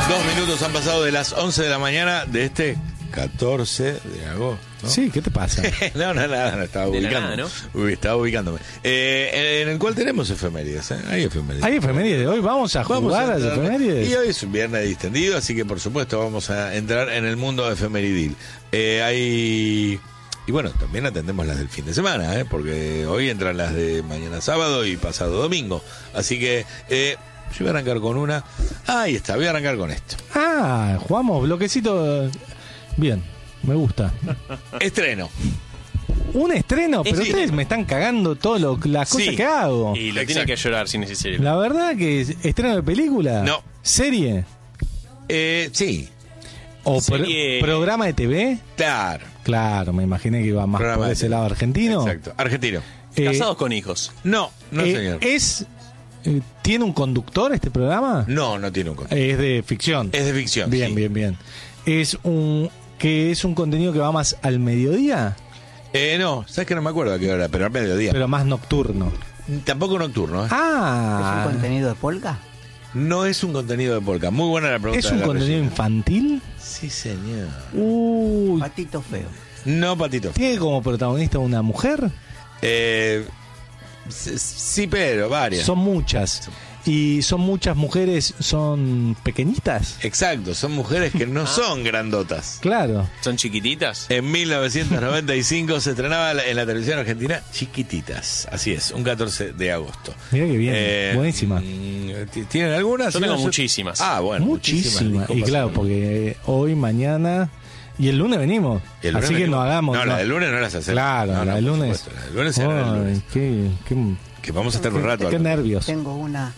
2 minutos han pasado de las 11 de la mañana de este 14 de agosto, ¿no? Sí, ¿qué te pasa? No, estaba De la ubicando. nada, ¿no? Estaba ubicándome. En el cual tenemos efemérides, ¿eh? Hay efemérides. Hay efemérides de hoy, vamos a jugar a las efemérides. Y hoy es un viernes distendido, así que por supuesto vamos a entrar en el mundo efemeridil. Y bueno, también atendemos las del fin de semana, porque hoy entran las de mañana sábado y pasado domingo. Así que yo voy a arrancar con una. Ahí está, voy a arrancar con esto. Jugamos bloquecito. Bien, me gusta. Estreno. Un estreno, pero Sí. ustedes me están cagando todas las cosas Sí. que hago. Y lo tiene Exacto. que llorar si necesario. La verdad que estreno de película. No. Serie Sí, o Serie. programa de TV. claro. Claro, me imaginé que iba más Programa por de ese TV. lado argentino. Exacto. Argentino. Casados con hijos. No, señor. ¿Tiene un conductor este programa? No tiene un contenido. Es de ficción. Es de ficción. Bien, sí. bien. Es un contenido que va más al mediodía, No, sabes que no me acuerdo a qué hora, pero al mediodía. pero más nocturno. Tampoco nocturno, ¿eh? ¿Es un contenido de polka? No es un contenido de polka. Muy buena la pregunta. ¿Es de un la contenido Regina. infantil? Sí, señor. Uy, Patito feo. No, Patito. ¿tiene como protagonista una mujer? Sí, pero varias. Son muchas. Y son muchas mujeres, son pequeñitas. Exacto, son mujeres que no son grandotas. Claro. ¿Son chiquititas? En 1995 se estrenaba en la televisión argentina Chiquititas. Así es, un 14 de agosto. Mira que bien, buenísima. ¿Tienen algunas? Yo tengo muchísimas. Bueno, Muchísima. dijo Y claro, Pascual. porque hoy, mañana y el lunes venimos. Y el lunes Así que venimos. no hagamos. No, la del lunes no las hacemos. Claro, No, la del por lunes. supuesto, la del lunes será el lunes. Ay, Que vamos a estar un rato. qué nervios. Tengo una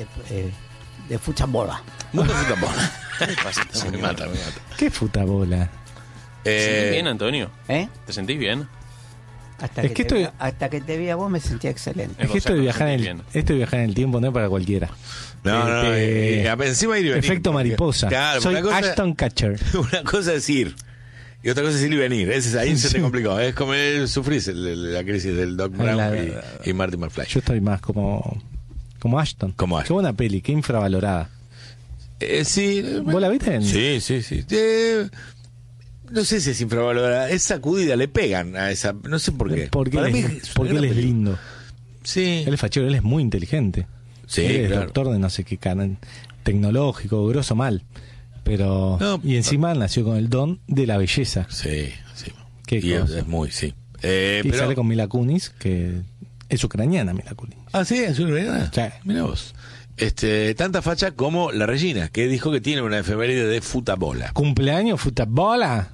de fuchabola. Mucho fútbol. Me mata. ¿Qué futabola? ¿Te sentís bien, Antonio? ¿Eh? ¿Te sentís bien? Hasta que te vi a vos me sentía excelente. Es que esto de viajar en el tiempo no es para cualquiera. No, encima ir y venir. Efecto mariposa. Claro, Soy una cosa, Ashton Kutcher. una cosa es ir y otra cosa es ir y venir. Ahí se te complicó. Es como sufrís la crisis del Doc Brown y Marty McFly. Yo estoy más como Ashton. Como Ashton. Qué buena peli, qué infravalorada. Sí. ¿Vos la viste? Sí. No sé si es infravalorada. Es sacudida, le pegan a esa. No sé por qué. Porque Para él mí es, una porque él gran es película. lindo. Sí. Él es fachero, él es muy inteligente. Sí, él es claro. doctor de no sé qué canal tecnológico, grosso mal. Pero. No, y encima nació con el don de la belleza. Sí. Qué Y cosa. es muy, sí. Y Pero... sale con Mila Kunis, que es ucraniana Mila Kunis. Sí, es una Sí. Mira vos. Tanta facha como la Regina, que dijo que tiene una efeméride de futabola. ¿Cumpleaños, futabola?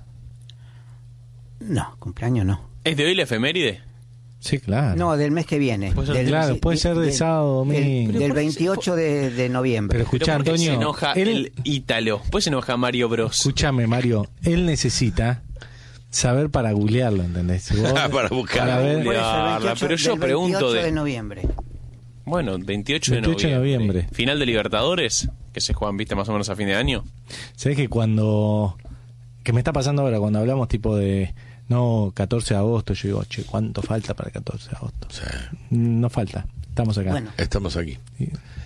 No, cumpleaños no. ¿Es de hoy la efeméride? Sí, claro. No, del mes que viene. Claro, puede ser de sábado, domingo. Del 28 de noviembre. Pero escuchá, ¿Pero por qué Antonio, se enoja el Ítalo? ¿Pues se enoja Mario Bros? escúchame, Mario, él necesita saber para googlearlo, ¿entendés? Vos- Para buscar. para ver- Por eso, el Googlearla, 28 pero yo del pregunto 28 de- de noviembre. Bueno, 28 de 28 de noviembre. Final de Libertadores, que se juegan, viste, más o menos a fin de año. ¿Sabés que que me está pasando ahora cuando hablamos tipo de, no, 14 de agosto, yo digo, che, ¿cuánto falta para el 14 de agosto? Sí, No falta, estamos acá. Bueno, estamos aquí. Sí.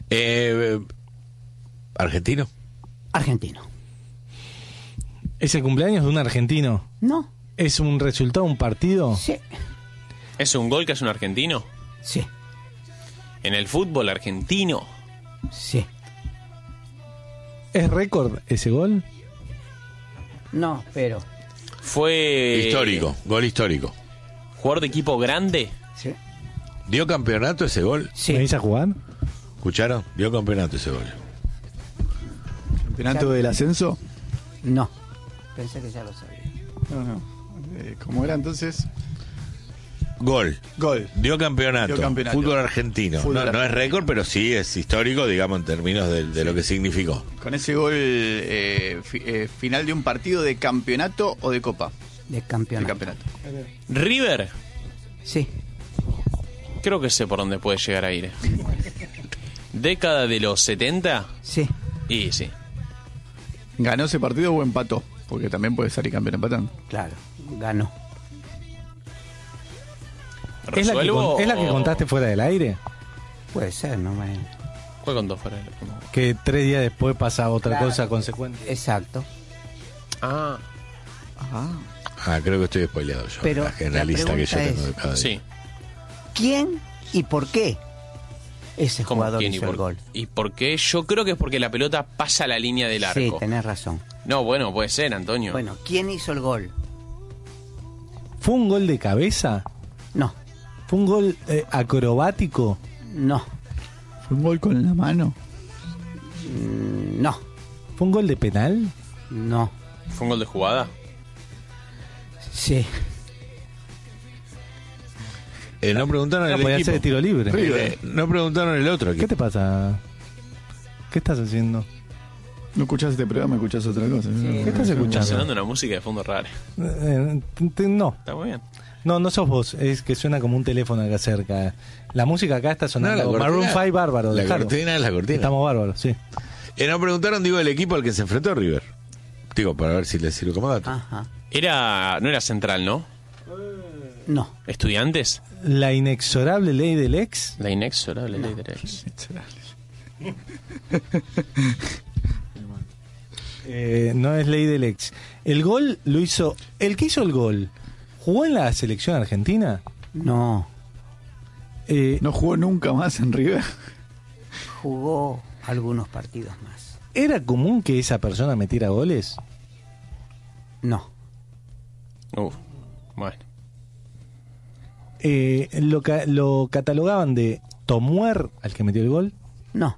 ¿Argentino? argentino. ¿Es el cumpleaños de un argentino? No, ¿Es un resultado de un partido? sí, ¿Es un gol que hace un argentino? sí, En el fútbol argentino. sí. ¿Es récord ese gol? No, pero Fue... Histórico, gol histórico. ¿Jugador de equipo grande? sí, ¿Dio campeonato ese gol? ¿Me sí. venís a jugar? ¿Escucharon? Dio campeonato ese gol. ¿Campeonato del ascenso? No, pensé que ya lo sabía. No. ¿Cómo era entonces? Gol. Gol. Dio campeonato. Dio campeonato. Fútbol argentino. Fútbol No es argentino. récord, pero sí es histórico, digamos, en términos de lo que significó. Con ese gol, final de un partido de campeonato o de copa. De De campeonato. campeonato. River. Sí, Creo que sé por dónde puede llegar a ir. ¿Década de los 70? sí. Y sí. ¿Ganó ese partido o empató? Porque también puede salir campeón empatando. Claro, ganó. ¿Es la que ¿Resuelvo contaste o- fuera del aire? Puede ser, no me... Juega con 2 fuera del arco. Que 3 días después pasa otra Claro. cosa consecuente. Exacto. Ah, creo que estoy spoileado yo. Pero la generalista que yo la tengo pregunta de cada día. sí. ¿Quién y por qué ese ¿Cómo jugador quién hizo el gol? ¿Y por qué? Yo creo que es porque la pelota pasa la línea del arco. Sí, tenés razón. No, bueno, puede ser, Antonio. Bueno, ¿quién hizo el gol? ¿Fue un gol de cabeza? No, ¿Fue un gol acrobático? no, ¿Fue un gol con la mano? no, ¿Fue un gol de penal? no. ¿Fue un gol de jugada? Sí. No preguntaron No, el podía equipo. ser de tiro libre. No preguntaron el otro ¿Qué equipo. te pasa? ¿Qué estás haciendo? No escuchás este programa, escuchás otra cosa. ¿Qué estás Está escuchando? sonando una música de fondo rara. No, Está muy bien. no sos vos, es que suena como un teléfono acá cerca. La música acá está sonando. No, la Maroon cortina. 5 bárbaro. La dejalo. cortina es la cortina. Estamos bárbaros, sí. No preguntaron, digo, el equipo al que se enfrentó River. Digo, para ver si les sirve como dato. Ajá. No era Central, ¿no? No. ¿Estudiantes? La inexorable ley del ex. La inexorable ley del ex. No es ley del ex. El gol lo hizo. El que hizo el gol, ¿jugó en la selección argentina? No. No jugó nunca más en River. Jugó algunos partidos más. ¿Era común que esa persona metiera goles? No. Bueno. Lo catalogaban de Tomuer al que metió el gol. No.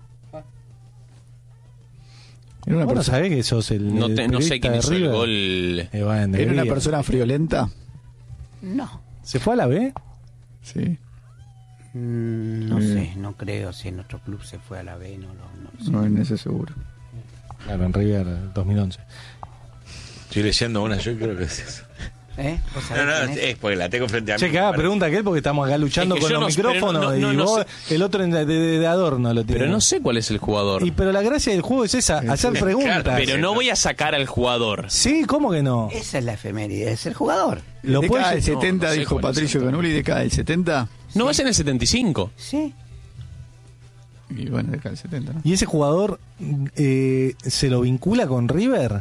Era una, Bueno, perso- sabés que sos el. No sé periodista quién de hizo el River. gol. Bueno, era una debería. persona friolenta. No. ¿Se fue a la B? Sí. No sé, no creo si en otro club se fue a la B, no sé. No, en ese seguro. Claro, en River 2011. Estoy leyendo una, yo creo que es eso. ¿Vos sabés No, quién es? es porque la tengo frente a mí. Che, que haga pregunta aquel porque estamos acá luchando Es que con yo los no- pero micrófonos no y vos, sé. el otro de adorno lo tiene. Pero no sé cuál es el jugador. Pero la gracia del juego es esa, hacer preguntas. claro, Pero no voy a sacar al jugador. Sí, ¿cómo que no? Esa es la efeméride, es el jugador. Lo Década puedes- del 70, no sé dijo cuál es Patricio el Canuli, década del 70. No vas en el 75. Sí. Y bueno, década del 70, ¿no? ¿Y ese jugador se lo vincula con River?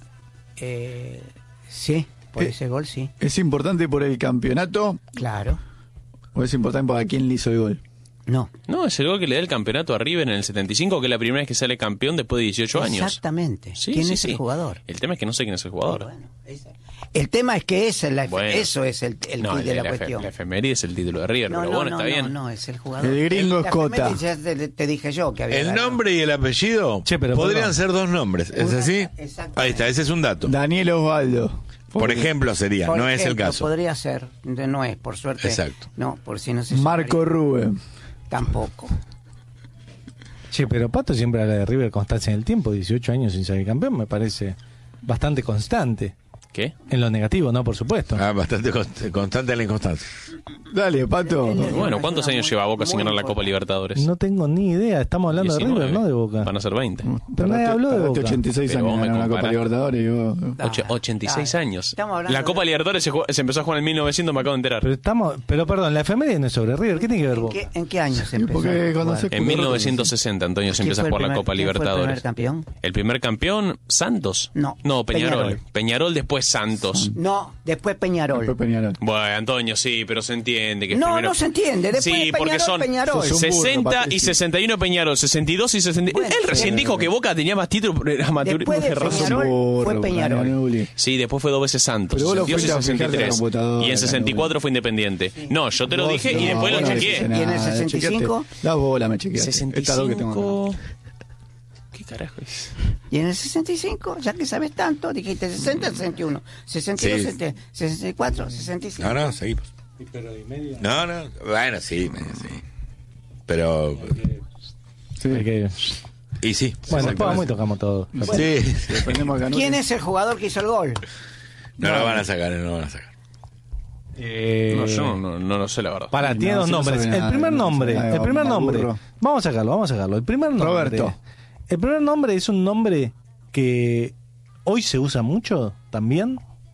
Sí, por ese gol sí. ¿Es importante por el campeonato Claro. o es importante para quién le hizo el gol? No. No, es el gol que le da el campeonato a River en el 75, que es la primera vez que sale campeón después de 18 años. Exactamente. Sí, ¿Quién sí, es sí. el jugador? El tema es que no sé quién es el jugador. Bueno, el tema es que esa es la Bueno. eso es el No, quid de la cuestión. la efeméride es el título de River, pero bueno, está bien. No, es el jugador. El gringo La Escota. efeméride ya te dije yo que había El ganado. nombre y el apellido Che, pero podrían perdón. ser dos nombres, ¿es así? Exactamente. Ahí está, ese es un dato. Daniel Osvaldo. Por ejemplo sería, Por no es el ejemplo, caso. Podría ser, no es, por suerte. Exacto. No, por si no se Marco llamaría. Rubén. Tampoco. Che, pero Pato siempre habla de River constancia en el tiempo, 18 años sin salir campeón, me parece bastante constante. ¿Qué? En lo negativo, ¿no? Por supuesto. Bastante constante en la inconstancia. Dale, Pato. Bueno, ¿cuántos años lleva Boca sin ganar la Copa Libertadores? No tengo ni idea, estamos hablando 19. de River, no de Boca. Van a ser 20. Pero nadie habló de Boca. 86 Pero años vos me ganaron la Copa comparás. Libertadores y vos... 86 dale. años. Estamos hablando La Copa de- Libertadores se empezó a jugar en 1900, me acabo de enterar. Pero perdón, la efeméride no es sobre River, ¿qué tiene que ver Boca? ¿En qué año se empezó? porque a cuando jugar? se- En 1960, Antonio, se ¿Quién empieza a fue el jugar la primer- Copa quién fue el Libertadores. primer campeón? El primer campeón, Santos. No, Peñarol. Peñarol. Peñarol después Santos. No, después Peñarol. Después Peñarol. Bueno, Antonio, sí, pero se entiende que No, primero... no se entiende. Después Sí, de porque Peñarol, son Peñarol. Sos un burro, 60 y Patricio. 61 Peñarol, 62 y 60. Bueno, Él recién dijo que Boca tenía más títulos, pero era amateur. Después de tiene razón. Peñarol Burro, fue Peñarol. Canuli. Sí, después fue 2 veces Santos. Pero vos lo 62 y fuiste a fijarte en la 63. computadora, Y en 64 fue Independiente. No, yo te lo Vos dije y no, después lo vos no chequeé. dijiste ¿Y en el nada, 65? chequeaste. La bola me chequeaste. Estas dos que tengo acá. 65... ¿Qué carajo es? Y en el 65, ya que sabes tanto, dijiste 60, 61, 62, Sí. 64, 65. No, seguimos. No, bueno, sí, sí. Pero, Sí. Hay que- y sí. Bueno, exactamente. vamos y tocamos todo. Sí, Defendemos a Canuli. ¿Quién es el jugador que hizo el gol? no lo van a sacar, no lo van a sacar. No, yo no lo sé, la verdad. Para, tiene No, dos sí, no nombres. sabe El nada, primer no nombre, sabe nada, el primer mal nombre. burro. Vamos a sacarlo. El primer nombre. Roberto. El primer nombre es un nombre que hoy se usa mucho también.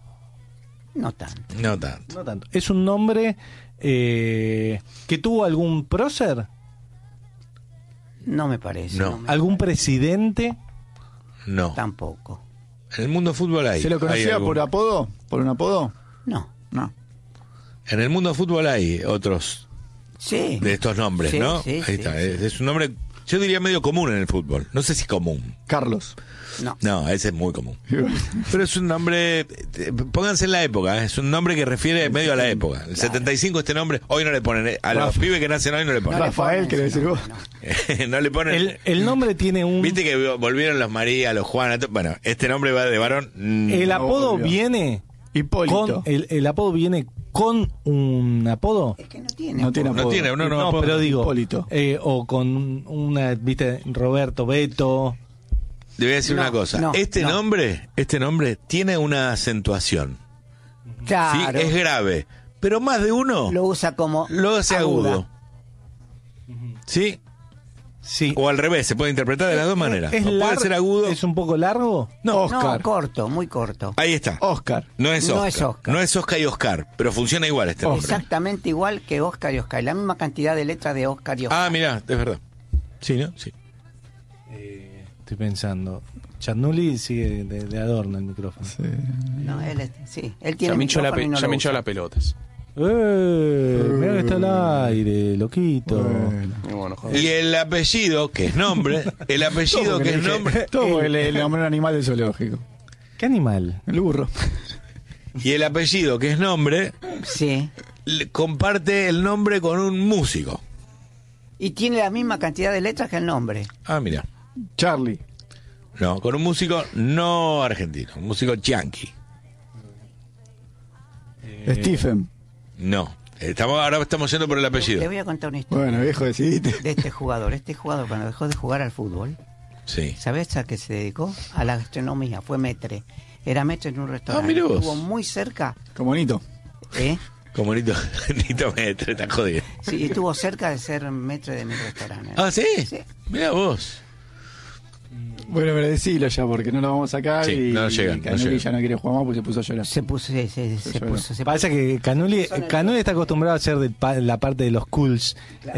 No tanto. No tanto. No tanto. Es un nombre que tuvo algún prócer. No me parece. No. ¿Algún presidente? No. Tampoco. En el mundo fútbol hay. ¿Se lo hay conocía algún. por apodo? ¿Por un apodo? No. No. En el mundo fútbol hay otros Sí. de estos nombres, Sí, ¿no? sí, Ahí sí, está. sí. Es un nombre, yo diría medio común en el fútbol. No sé si común. Carlos. No. No, ese es muy común. Pero es un nombre, pónganse en la época, es un nombre que refiere medio a la época. El 75 este nombre, hoy no le ponen, a los Rafa. pibes que nacen hoy no le ponen. Rafael, querés decir vos. No le ponen. El nombre tiene un... Viste que volvieron los María, los Juan, bueno, este nombre va de varón. El apodo obvio. viene... Hipólito. Con, el apodo viene con un apodo. Es que no tiene. No tiene No apodo. tiene, no, No, apodo. pero digo, Hipólito. o con una, viste, Roberto, Beto. Le voy a decir No, una cosa. no, este no. nombre tiene una acentuación. Claro. Sí, es grave. Pero más de uno Lo usa como. lo hace aguda. agudo. ¿Sí? Sí. O al revés, se puede interpretar de las dos maneras. ¿Es O puede lar- ser agudo. ¿Es un poco largo? No, Oscar. No, corto, muy corto. Ahí está. Oscar. No es No Oscar. es Oscar. No es Oscar y Oscar, pero funciona igual este nombre. Exactamente igual que Oscar y Oscar. La misma cantidad de letras de Oscar y Oscar. Ah, mirá, es verdad. Sí, ¿no? Sí. Estoy pensando. Charnuli sigue de adorno el micrófono. No, él, sí. Él tiene Ya me hinchó micrófono y no ya lo me hinchó usa. las pelotas. Mirá que está al aire, loquito. Bueno. Y bueno, joder. Y el apellido, que es nombre, el apellido que es nombre, Todo porque le nombré un animal del zoológico. ¿Qué animal? El burro. y el apellido que es nombre, Sí. comparte el nombre con un músico. Y tiene la misma cantidad de letras que el nombre. Ah, mira. Charlie. No, con un músico no argentino, un músico yankee. Stephen. No. Ahora estamos yendo por el apellido. Le voy a contar una historia Bueno, viejo, decidiste. de este jugador. Este jugador, cuando dejó de jugar al fútbol, Sí. ¿sabes a qué se dedicó? A la gastronomía. Fue maître. Era maître en un restaurante. mira vos. Estuvo muy cerca. Como Nito. ¿Eh? Como Nito Metre, está jodido. Sí, estuvo cerca de ser maître de mi restaurante. Ah, ¿sí? Sí. Mira vos. Bueno, pero decilo ya, porque no lo vamos a sacar. Sí, y no llega, no Canoli llega. ya no quiere jugar más porque se puso a llorar. Se puso, se lloró. puso. Pasa que Canuli está acostumbrado a ser de la parte de los cools.